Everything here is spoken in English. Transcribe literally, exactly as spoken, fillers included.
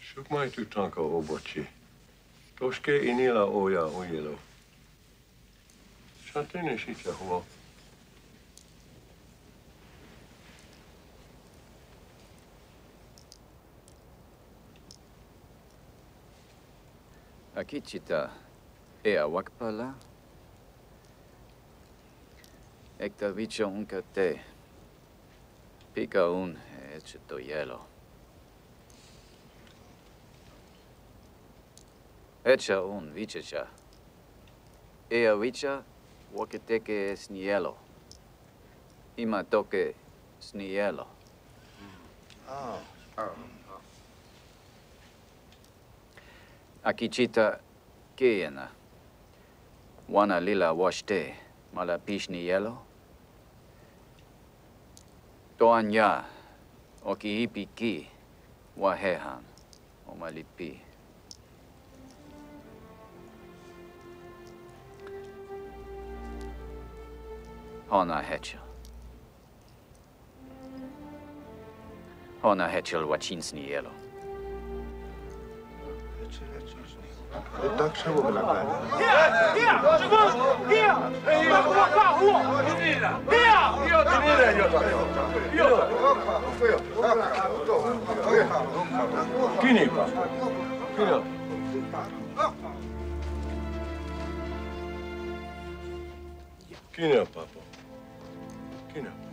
Shuk mai tu tanka obochi. Toshke inila oya oyelo. Shantene shicha huo. Akichita ea wakpala. Ekta vicho unka te. Pika un echito yelo. Echa un vichacha. Ea vicha waketeke snielo. Ima toke snielo. Oh. Oh. Akichita keyena. Wana lila washte malapishni yelo. Toanya oki ipi ki wahehan omalipi. Hona hechel. Hona hechel wachinsni yelo. Tak trzeba by nagrać. Hier! Hier! Hier! Hier! Kini pa. Kino. Kino, papa. Kino.